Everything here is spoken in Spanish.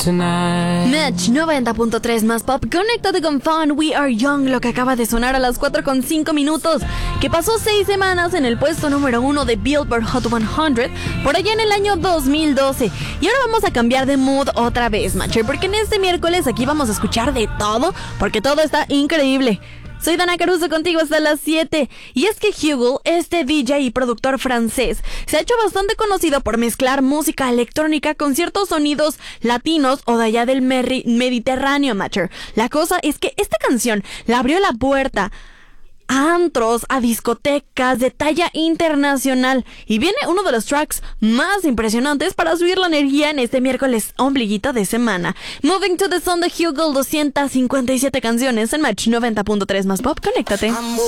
tonight. Match 90.3 más pop. Conéctate con Fun, We Are Young, lo que acaba de sonar a las 4:05, que pasó 6 semanas en el puesto número 1 de Billboard Hot 100 por allá en el año 2012. Y ahora vamos a cambiar de mood otra vez, Matcher, porque en este miércoles aquí vamos a escuchar de todo, porque todo está increíble. Soy Dana Caruso contigo hasta las 7. Y es que Hugel, este DJ y productor francés, se ha hecho bastante conocido por mezclar música electrónica con ciertos sonidos latinos o de allá del Mediterráneo, Matcher. La cosa es que esta canción le abrió la puerta a antros, a discotecas de talla internacional, y viene uno de los tracks más impresionantes para subir la energía en este miércoles ombliguito de semana. Moving to the Sun de Hugel, 257 canciones en Match 90.3 más pop. Conéctate.